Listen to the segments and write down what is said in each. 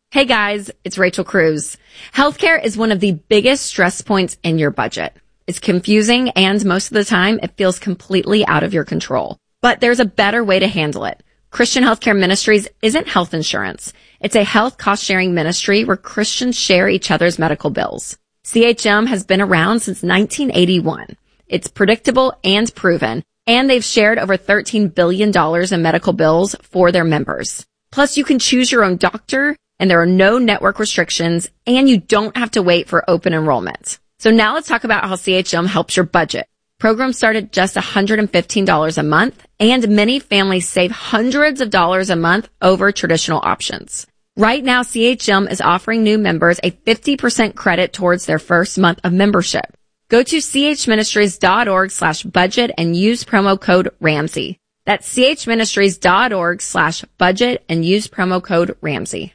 Hey guys, it's Rachel Cruz. Healthcare is one of the biggest stress points in your budget. It's confusing and most of the time it feels completely out of your control. But there's a better way to handle it. Christian Healthcare Ministries isn't health insurance. It's a health cost-sharing ministry where Christians share each other's medical bills. CHM has been around since 1981. It's predictable and proven, and they've shared over $13 billion in medical bills for their members. Plus, you can choose your own doctor, and there are no network restrictions, and you don't have to wait for open enrollment. So now let's talk about how CHM helps your budget. Programs start at just $115 a month, and many families save hundreds of dollars a month over traditional options. Right now, CHM is offering new members a 50% credit towards their first month of membership. Go to chministries.org/budget and use promo code Ramsey. That's chministries.org/budget and use promo code Ramsey.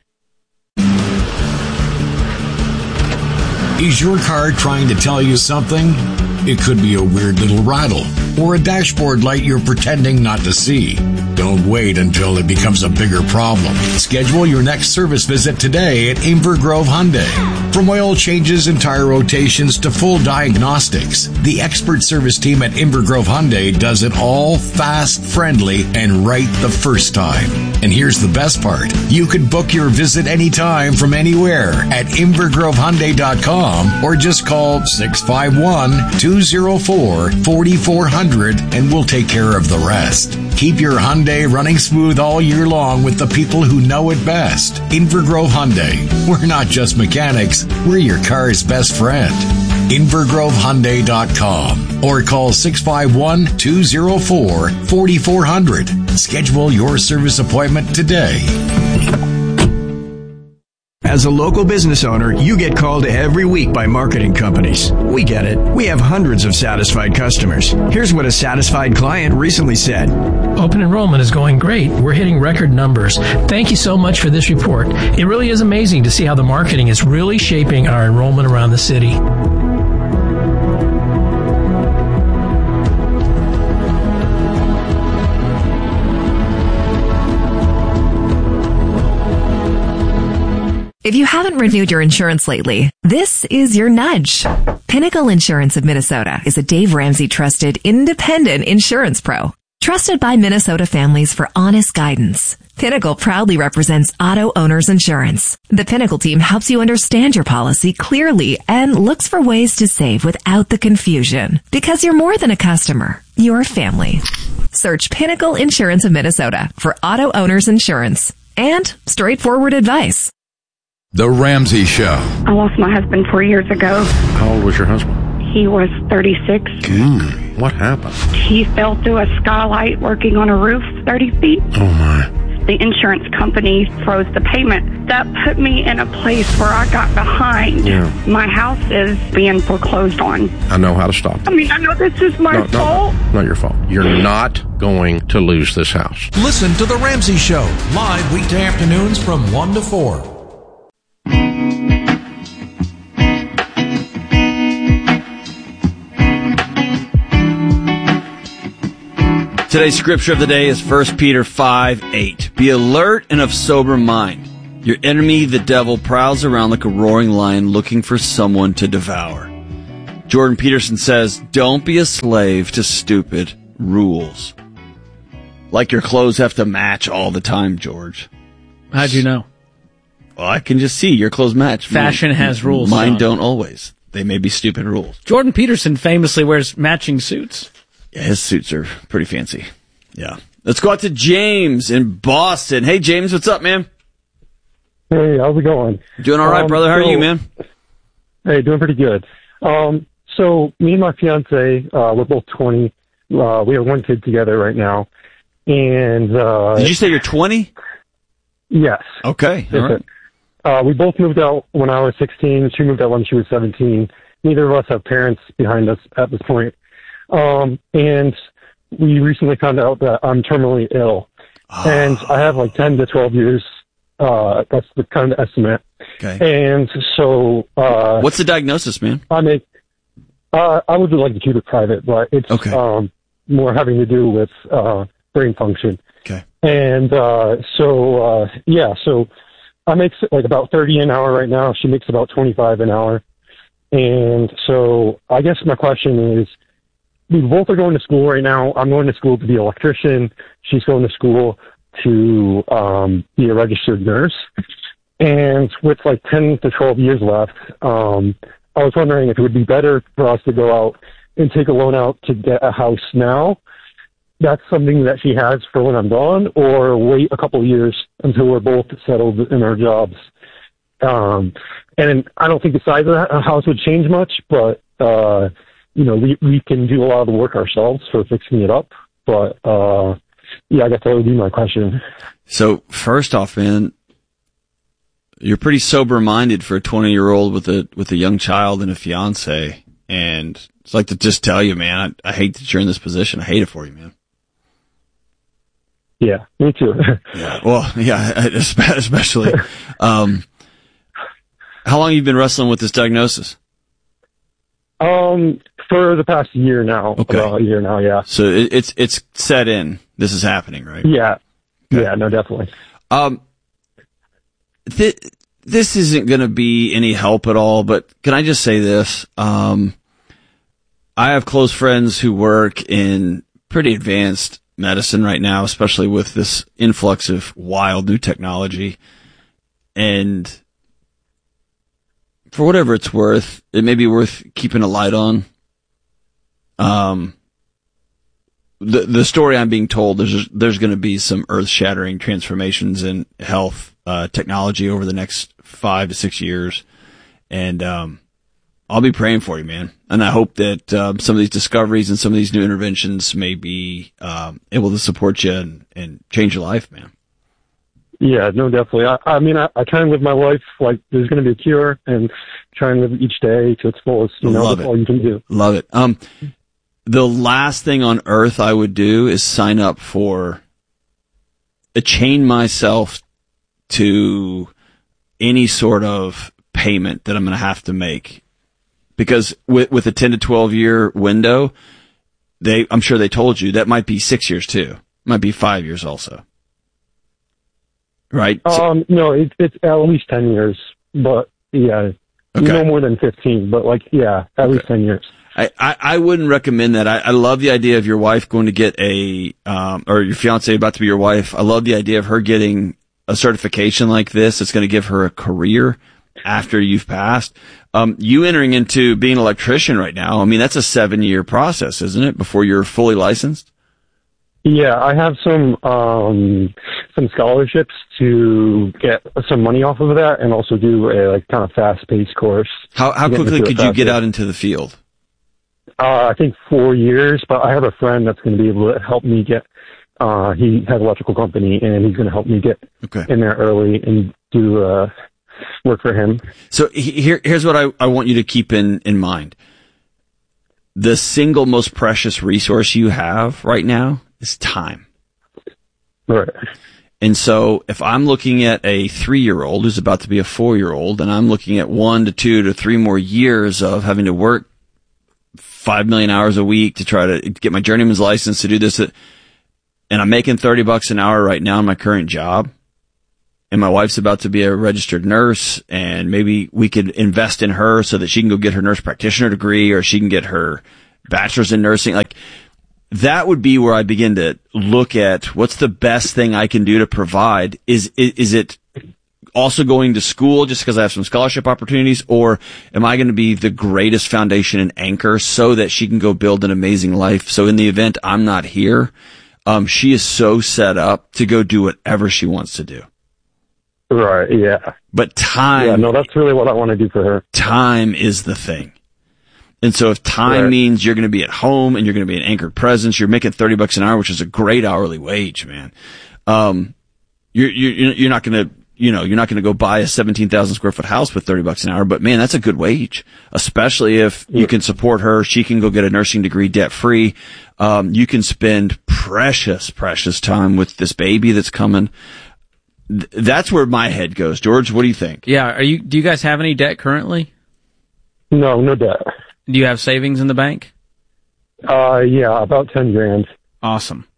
Is your car trying to tell you something? It could be a weird little rattle or a dashboard light you're pretending not to see. Don't wait until it becomes a bigger problem. Schedule your next service visit today at Inver Grove Hyundai. From oil changes and tire rotations to full diagnostics, the expert service team at Inver Grove Hyundai does it all fast, friendly, and right the first time. And here's the best part. You can book your visit anytime from anywhere at invergrovehyundai.com or just call 651-204-4400 and we'll take care of the rest. Keep your Hyundai running smooth all year long with the people who know it best. Inver Grove Hyundai. We're not just mechanics, we're your car's best friend. invergrovehyundai.com or call 651-204-4400. Schedule your service appointment today. As a local business owner, you get called every week by marketing companies. We get it. We have hundreds of satisfied customers. Here's what a satisfied client recently said. Open enrollment is going great. We're hitting record numbers. Thank you so much for this report. It really is amazing to see how the marketing is really shaping our enrollment around the city. If you haven't renewed your insurance lately, this is your nudge. Pinnacle Insurance of Minnesota is a Dave Ramsey trusted independent insurance pro. Trusted by Minnesota families for honest guidance. Pinnacle proudly represents auto owners insurance. The Pinnacle team helps you understand your policy clearly and looks for ways to save without the confusion. Because you're more than a customer, you're family. Search Pinnacle Insurance of Minnesota for auto owners insurance and straightforward advice. The Ramsey Show. I lost my husband 4 years ago. How old was your husband? He was 36. What happened? He fell through a skylight working on a roof 30 feet. Oh, my. The insurance company froze the payment. That put me in a place where I got behind. Yeah. My house is being foreclosed on. I know how to stop it. I mean, I know this is my fault. No, not your fault. You're not going to lose this house. Listen to The Ramsey Show, live weekday afternoons from 1 to 4. Today's scripture of the day is 1 Peter 5:8. Be alert and of sober mind. Your enemy, the devil, prowls around like a roaring lion looking for someone to devour. Jordan Peterson says, don't be a slave to stupid rules. Like your clothes have to match all the time, George. How'd you know? Well, I can just see your clothes match. Fashion has rules. Mine don't always. They may be stupid rules. Jordan Peterson famously wears matching suits. Yeah, his suits are pretty fancy. Yeah. Let's go out to James in Boston. Hey, James, what's up, man? Hey, how's it going? Doing all right, brother. How are you, man? Hey, doing pretty good. So me and my fiance, we're both 20. We have one kid together right now. And did you say you're 20? Yes. Okay. All right. We both moved out when I was 16. She moved out when she was 17. Neither of us have parents behind us at this point. And we recently found out that I'm terminally ill. And I have like 10 to 12 years. That's the kind of estimate. Okay. And so, what's the diagnosis, man? I would like to keep it private, but it's, more having to do with, brain function. Okay. And, so I make like about 30 an hour right now. She makes about 25 an hour. And so I guess my question is, we both are going to school right now. I'm going to school to be an electrician. She's going to school to be a registered nurse. And with like 10 to 12 years left, I was wondering if it would be better for us to go out and take a loan out to get a house now. That's something that she has for when I'm gone, or wait a couple of years until we're both settled in our jobs. And I don't think the size of that house would change much, but, we can do a lot of the work ourselves for fixing it up. But, I guess that would be my question. So first off, man, you're pretty sober-minded for a 20-year-old with a young child and a fiance. And I'd like to just tell you, man, I hate that you're in this position. I hate it for you, man. Yeah, me too. Yeah, well, yeah, especially. How long have you been wrestling with this diagnosis? For the past year now. Okay. About a year now, yeah. So it's set in. This is happening, right? Yeah. Okay. Yeah, no, definitely. This isn't going to be any help at all, but can I just say this? I have close friends who work in pretty advanced medicine right now, especially with this influx of wild new technology. And for whatever it's worth, it may be worth keeping a light on. The story I'm being told, there's going to be some earth-shattering transformations in health technology over the next 5 to 6 years, and I'll be praying for you, man. And I hope that some of these discoveries and some of these new interventions may be able to support you and change your life, man. Yeah, no, definitely. I mean, I try and live my life like there's going to be a cure, and try and live each day to its fullest. That's all you can do. Love it. The last thing on earth I would do is sign up for chain myself to any sort of payment that I'm going to have to make. Because with a 10 to 12 year window, I'm sure they told you that might be 6 years too. Might be 5 years also. Right? No, it's at least 10 years, but yeah, okay. No more than 15, but at least 10 years. I wouldn't recommend that. I love the idea of your wife going to get or your fiance about to be your wife. I love the idea of her getting a certification like this. It's going to give her a career after you've passed. You entering into being an electrician right now, I mean, that's a 7-year process, isn't it, before you're fully licensed? Yeah, I have some scholarships to get some money off of that, and also do a kind of fast-paced course. How quickly could you get out into the field? I think 4 years, but I have a friend that's going to be able to help me get. He has an electrical company, and he's going to help me get in there early and do work for him. So here's what I want you to keep in mind. The single most precious resource you have right now is time. Right. And so if I'm looking at a 3-year-old who's about to be a 4-year-old, and I'm looking at 1 to 2 to 3 more years of having to work 5 million hours a week to try to get my journeyman's license to do this, and I'm making $30 an hour right now in my current job, and my wife's about to be a registered nurse, and maybe we could invest in her so that she can go get her nurse practitioner degree, or she can get her bachelor's in nursing. Like, that would be where I begin to look at what's the best thing I can do to provide. Is it also going to school just because I have some scholarship opportunities, or am I going to be the greatest foundation and anchor so that she can go build an amazing life? So in the event I'm not here, she is so set up to go do whatever she wants to do. Right, yeah. But time... Yeah, no, that's really what I want to do for her. Time is the thing. And so if time means you're going to be at home and you're going to be an anchored presence, you're making $30 an hour, which is a great hourly wage, man. You're not going to, you're not going to go buy a 17,000 square foot house with $30 an hour, but man, that's a good wage, especially if you can support her. She can go get a nursing degree debt free. You can spend precious time with this baby that's coming. That's where my head goes. George, what do you think? Yeah. Do you guys have any debt currently? No, no debt. Do you have savings in the bank? Yeah, about 10 grand. Awesome.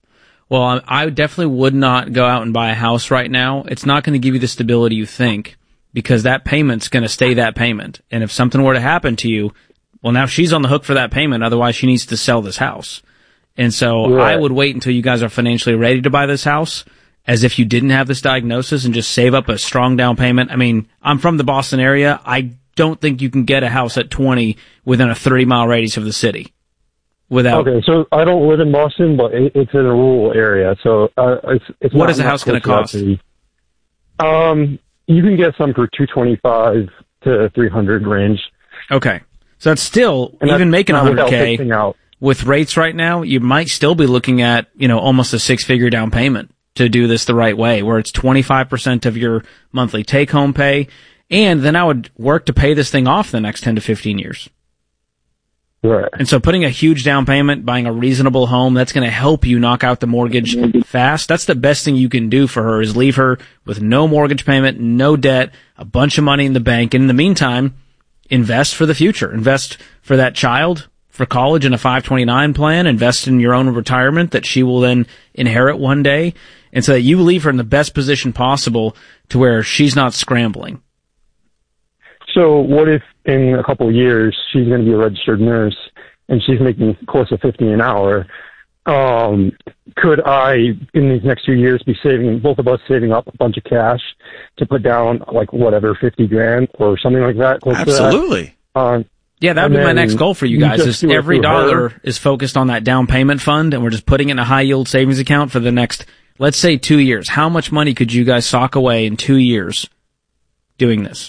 Well, I definitely would not go out and buy a house right now. It's not going to give you the stability you think, because that payment's going to stay that payment. And if something were to happen to you, well, now she's on the hook for that payment. Otherwise, she needs to sell this house. And so Right. I would wait until you guys are financially ready to buy this house, as if you didn't have this diagnosis, and just save up a strong down payment. I mean, I'm from the Boston area. I don't think you can get a house at 20 within a 30-mile radius of the city. Without. Okay, so I don't live in Boston, but it's in a rural area, so it's. What not is the much house going to closer cost? to the- you can get some for $225 to $300 range. Okay, so that's still, And even that's making not without $100K fixing out. with rates right now, you might still be looking at, almost a 6-figure down payment to do this the right way, where it's 25% of your monthly take-home pay, and then I would work to pay this thing off the next 10 to 15 years. Right. And so putting a huge down payment, buying a reasonable home, that's going to help you knock out the mortgage fast. That's the best thing you can do for her, is leave her with no mortgage payment, no debt, a bunch of money in the bank. And in the meantime, invest for the future. Invest for that child, for college in a 529 plan. Invest in your own retirement that she will then inherit one day. And so that you leave her in the best position possible to where she's not scrambling. So what if in a couple of years she's going to be a registered nurse and she's making close to $50 an hour? Could I, in these next 2 years, be saving, both of us saving up a bunch of cash to put down like whatever, 50 grand or something like that? close to that? Absolutely. Yeah, that would be my next goal for you guys, is every dollar is focused on that down payment fund, and we're just putting it in a high yield savings account for the next, let's say, 2 years. How much money could you guys sock away in 2 years doing this?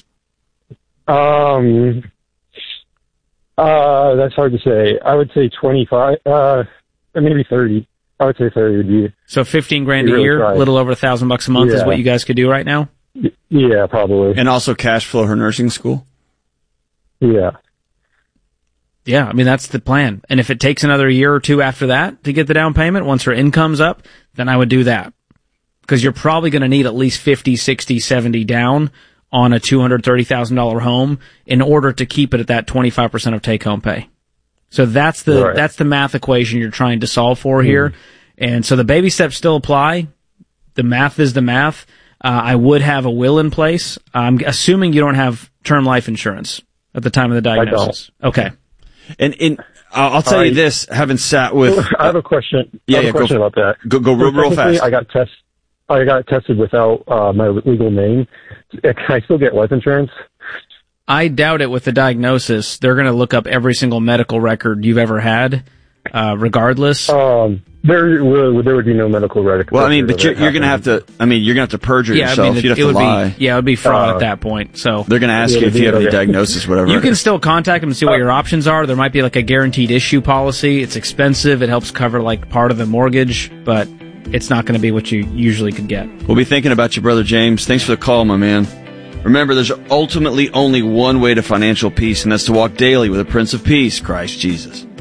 That's hard to say. I would say 25, or maybe 30. I would say 30 would be. So 15 grand a year, a little over $1,000 a month is what you guys could do right now? Yeah, probably. And also cash flow her nursing school? Yeah. Yeah, I mean, that's the plan. And if it takes another year or two after that to get the down payment, once her income's up, then I would do that. Because you're probably going to need at least 50, 60, 70 down on a $230,000 home in order to keep it at that 25% of take-home pay. So that's the math equation you're trying to solve for here. And so the baby steps still apply. The math is the math. I would have a will in place. I'm assuming you don't have term life insurance at the time of the diagnosis. I don't. Okay. And I'll tell you this, having sat with... I have a question. Yeah, I have a question about that. Go real fast. I got tested without my legal name. Can I still get life insurance? I doubt it with the diagnosis. They're going to look up every single medical record you've ever had, regardless. There would be no medical record. Well, I mean, but you're going to have to, you're going to have to perjure yourself. I mean, you'd have to lie. It would be fraud at that point. So they're going to ask you if you have any diagnosis, whatever. You can still contact them and see what your options are. There might be like a guaranteed issue policy. It's expensive. It helps cover like part of the mortgage, but it's not going to be what you usually could get. We'll be thinking about you, Brother James. Thanks for the call, my man. Remember, there's ultimately only one way to financial peace, and that's to walk daily with the Prince of Peace, Christ Jesus.